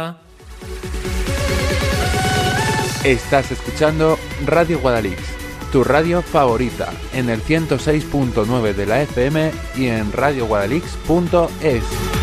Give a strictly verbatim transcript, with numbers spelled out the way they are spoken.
Estás escuchando Radio Guadalix, tu radio favorita, en el ciento seis punto nueve de la F M y en radio guadalix punto es.